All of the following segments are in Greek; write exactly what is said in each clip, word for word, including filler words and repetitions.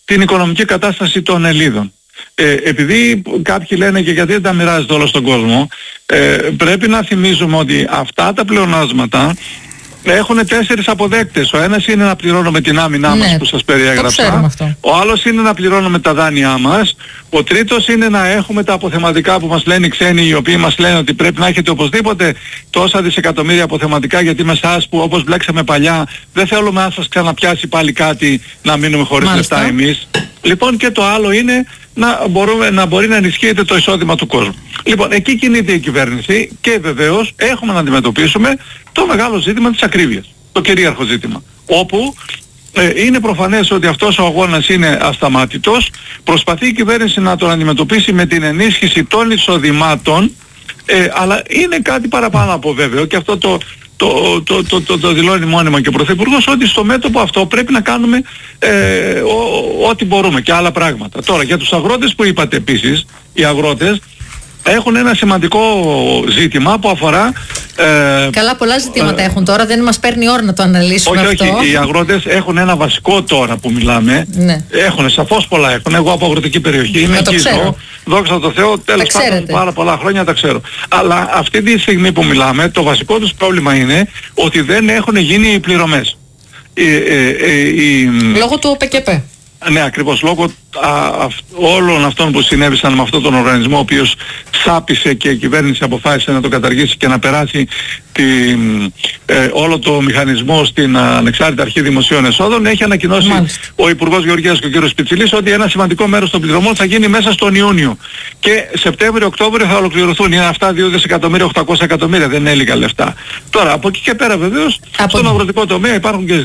την οικονομική κατάσταση των Ελλήνων. Ε, επειδή κάποιοι λένε και γιατί δεν τα μοιράζεται όλο στον κόσμο, ε, πρέπει να θυμίζουμε ότι αυτά τα πλεονάσματα έχουν τέσσερις αποδέκτες. Ο ένας είναι να πληρώνουμε την άμυνά μας, ναι, που σας περιέγραψα. Ο άλλος είναι να πληρώνουμε τα δάνειά μας. Ο τρίτος είναι να έχουμε τα αποθεματικά που μας λένε οι ξένοι, οι οποίοι μας λένε ότι πρέπει να έχετε οπωσδήποτε τόσα δισεκατομμύρια αποθεματικά, γιατί με εσάς που όπως μπλέξαμε παλιά δεν θέλουμε αν σας ξαναπιάσει πάλι κάτι να μείνουμε χωρίς λεφτά εμείς. Λοιπόν, και το άλλο είναι να, μπορούμε, να μπορεί να ενισχύεται το εισόδημα του κόσμου. Λοιπόν, εκεί κινείται η κυβέρνηση και βεβαίως έχουμε να αντιμετωπίσουμε το μεγάλο ζήτημα της ακρίβειας, το κυρίαρχο ζήτημα, όπου ε, είναι προφανές ότι αυτός ο αγώνας είναι ασταμάτητος. Προσπαθεί η κυβέρνηση να τον αντιμετωπίσει με την ενίσχυση των εισοδημάτων, ε, αλλά είναι κάτι παραπάνω από βέβαιο, και αυτό το Το, το, το, το, το δηλώνει μόνιμα και ο Πρωθυπουργός, ότι στο μέτωπο αυτό πρέπει να κάνουμε ε, ό,τι μπορούμε και άλλα πράγματα. Τώρα, για τους αγρότες που είπατε επίσης, οι αγρότες έχουν ένα σημαντικό ζήτημα που αφορά... Ε, Καλά, πολλά ζητήματα ε, έχουν τώρα, δεν μας παίρνει ώρα να το αναλύσουμε όχι, αυτό. Όχι, οι αγρότες έχουν ένα βασικό τώρα που μιλάμε. Ναι. Έχουν, σαφώς πολλά έχουν. Εγώ από αγροτική περιοχή είμαι εκεί, ζω, δόξα τω Θεώ, τέλος πάντων πάρα πολλά χρόνια τα ξέρω. Αλλά αυτή τη στιγμή που μιλάμε, το βασικό τους πρόβλημα είναι ότι δεν έχουν γίνει οι πληρωμές. Ε, ε, ε, ε, Λόγω του ΟΠΕΚΕΠΕ. Ναι, ακριβώς, λόγω α, α, όλων αυτών που συνέβησαν με αυτόν τον οργανισμό, ο οποίος σάπισε και η κυβέρνηση αποφάσισε να το καταργήσει και να περάσει την, ε, όλο το μηχανισμό στην Ανεξάρτητη Αρχή Δημοσίων Εσόδων, έχει ανακοινώσει Μάλιστα. ο Υπουργός Γεωργίας και ο κ. Σπιτσιλής ότι ένα σημαντικό μέρος των πληρωμών θα γίνει μέσα στον Ιούνιο. Και Σεπτέμβριο-Οκτώβριο θα ολοκληρωθούν. Είναι αυτά δύο δισεκατομμύρια οκτακόσια εκατομμύρια, δεν είναι λίγα λεφτά. Τώρα, από εκεί και πέρα βεβαίως, από... στον αγροτικό τομέα υπάρχουν και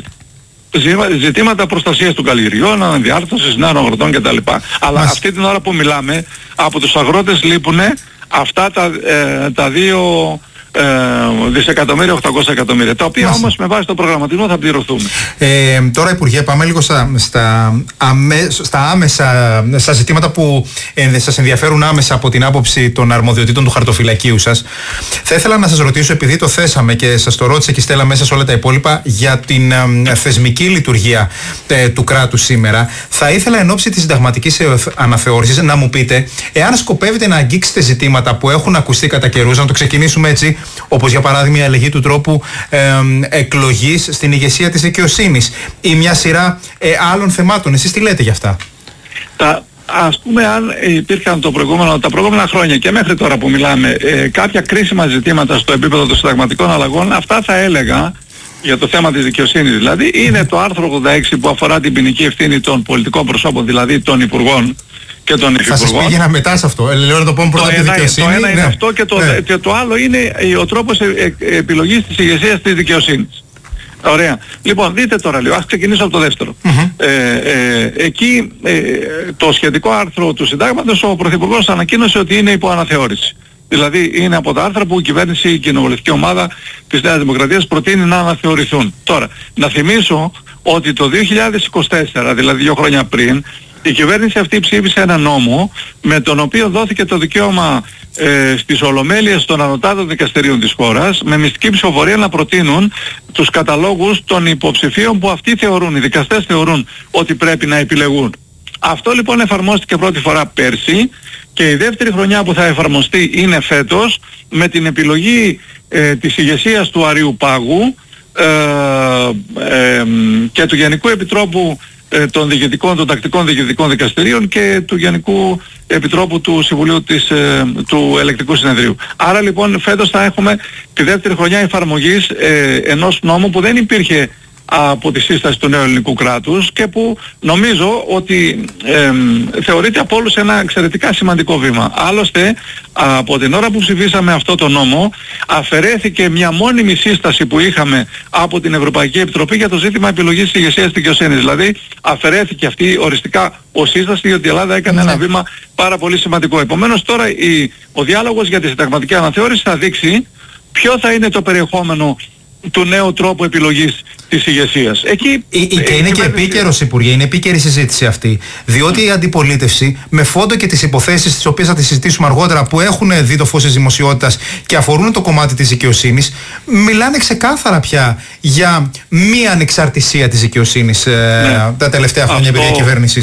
ζητήματα προστασίας των καλλιεργειών, αναδιάρθρωσης νέων αγροτών κτλ. Αλλά Μας... αυτή την ώρα που μιλάμε, από τους αγρότες λείπουν αυτά τα, ε, τα δύο ε, δισεκατομμύρια, οκτακόσια εκατομμύρια, τα οποία Μας... όμως με βάση το προγραμματισμό θα πληρωθούμε. Ε, τώρα, Υπουργέ, πάμε λίγο στα, στα, αμέ, στα άμεσα, στα ζητήματα που ε, σας ενδιαφέρουν άμεσα από την άποψη των αρμοδιοτήτων του χαρτοφυλακίου σας. Θα ήθελα να σας ρωτήσω, επειδή το θέσαμε και σας το ρώτησε και η Στέλλα μέσα σε όλα τα υπόλοιπα, για την ε, θεσμική λειτουργία ε, του κράτους σήμερα. Θα ήθελα εν ώψη της συνταγματικής αναθεώρησης να μου πείτε εάν σκοπεύετε να αγγίξετε ζητήματα που έχουν ακουστεί κατά καιρούς, να το ξεκινήσουμε έτσι, όπως για παράδειγμα η αλλαγή του τρόπου ε, εκλογής στην ηγεσία της δικαιοσύνης ή μια σειρά ε, άλλων θεμάτων. Εσείς τι λέτε γι' αυτά? Τα, ας πούμε, αν υπήρχαν το προηγούμενο, τα προηγούμενα χρόνια και μέχρι τώρα που μιλάμε ε, κάποια κρίσιμα ζητήματα στο επίπεδο των συνταγματικών αλλαγών, αυτά θα έλεγα για το θέμα της δικαιοσύνης. Δηλαδή είναι το άρθρο ογδόντα έξι που αφορά την ποινική ευθύνη των πολιτικών προσώπων, δηλαδή των υπουργών και των υφυπουργών. Θα σας πήγαινα μετά σε αυτό. Ε, λέω να το πούμε πρώτα τη δικαιοσύνη. Το ένα ναι. είναι αυτό και το, ναι. και το άλλο είναι ο τρόπος ε, ε, επιλογής της ηγεσίας της δικαιοσύνης. Ωραία. Λοιπόν, δείτε τώρα λίγο. Ας ξεκινήσω από το δεύτερο. Mm-hmm. Ε, ε, εκεί ε, το σχετικό άρθρο του συντάγματος, ο Πρωθυπουργός ανακοίνωσε ότι είναι υπό αναθεώρηση. Δηλαδή είναι από τα άρθρα που η κυβέρνηση, η κοινοβουλευτική ομάδα της Νέας Δημοκρατίας προτείνει να αναθεωρηθούν. Τώρα, να θυμίσω ότι το δύο χιλιάδες είκοσι τέσσερα, δηλαδή δύο χρόνια πριν, η κυβέρνηση αυτή ψήφισε ένα νόμο με τον οποίο δόθηκε το δικαίωμα ε, στις ολομέλειες των ανωτάτων δικαστηρίων της χώρας με μυστική ψηφοφορία να προτείνουν τους καταλόγους των υποψηφίων που αυτοί θεωρούν, οι δικαστές θεωρούν ότι πρέπει να επιλεγούν. Αυτό λοιπόν εφαρμόστηκε πρώτη φορά πέρσι και η δεύτερη χρονιά που θα εφαρμοστεί είναι φέτος με την επιλογή ε, της ηγεσίας του Αριού Πάγου ε, ε, και του Γενικού Επιτρόπου των διοικητικών, των τακτικών διοικητικών δικαστηρίων και του Γενικού Επιτρόπου του Συμβουλίου της, ε, του Ελεκτικού Συνεδρίου. Άρα λοιπόν φέτος θα έχουμε τη δεύτερη χρονιά εφαρμογής ε, ενός νόμου που δεν υπήρχε από τη σύσταση του νέου ελληνικού κράτους και που νομίζω ότι ε, θεωρείται από όλους ένα εξαιρετικά σημαντικό βήμα. Άλλωστε, από την ώρα που ψηφίσαμε αυτό το νόμο, αφαιρέθηκε μια μόνιμη σύσταση που είχαμε από την Ευρωπαϊκή Επιτροπή για το ζήτημα επιλογής της ηγεσίας της δικαιοσύνης. Δηλαδή, αφαιρέθηκε αυτή οριστικά ως σύσταση, διότι η Ελλάδα έκανε ένα βήμα πάρα πολύ σημαντικό. Επομένως, τώρα η, ο διάλογος για τη συνταγματική αναθεώρηση θα δείξει ποιο θα είναι το περιεχόμενο του νέου τρόπου επιλογής της ηγεσίας. Εκεί, η, η, και είναι και επίκαιρος, Υπουργέ, είναι επίκαιρη συζήτηση αυτή. Διότι η αντιπολίτευση, με φόντο και τις υποθέσεις τις οποίες θα τις συζητήσουμε αργότερα, που έχουν δει το φως της δημοσιότητας και αφορούν το κομμάτι της δικαιοσύνης, μιλάνε ξεκάθαρα πια για μία ανεξαρτησία της δικαιοσύνης ναι. ε, τα τελευταία χρόνια επί διακυβέρνησης.